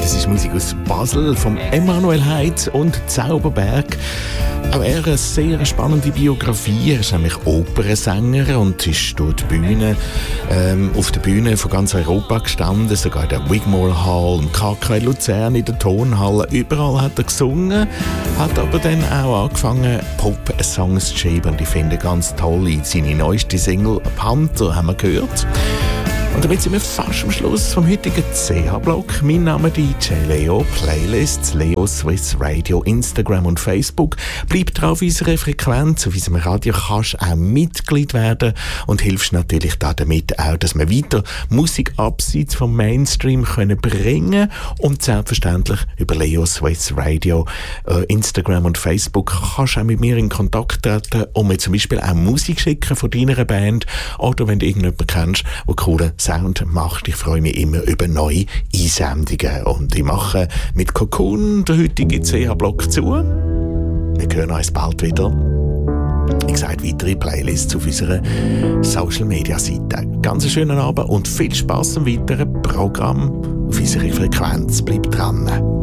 Das ist Musik aus Basel vom Emanuel Heitz und Zauberberg. Auch er eine sehr spannende Biografie. Er ist nämlich Opernsänger und ist durch die Bühne, auf der Bühne von ganz Europa gestanden, sogar in der Wigmore Hall, im KK Luzern, in der Tonhalle. Überall hat er gesungen, hat aber dann auch angefangen, Pop-Songs zu schreiben. Und ich finde ganz toll, seine neueste Single «Panther» haben wir gehört. Und damit sind wir fast am Schluss vom heutigen CH-Block. Mein Name ist DJ Leo, Playlists Leo Swiss Radio, Instagram und Facebook. Bleib drauf auf unserer Frequenz, auf unserem Radio kannst du auch Mitglied werden und hilfst natürlich damit auch, dass wir weiter Musik abseits vom Mainstream können bringen und selbstverständlich über Leo Swiss Radio, Instagram und Facebook kannst du auch mit mir in Kontakt treten und mir zum Beispiel auch Musik schicken von deiner Band oder wenn du irgendjemanden kennst, der coole Sound macht. Ich freue mich immer über neue Einsendungen. Und ich mache mit Cocoon den heutigen CH-Block zu. Wir hören uns bald wieder. Ich sage weitere Playlists auf unserer Social-Media-Seite. Ganz einen schönen Abend und viel Spass am weiteren Programm auf unserer Frequenz. Bleibt dran.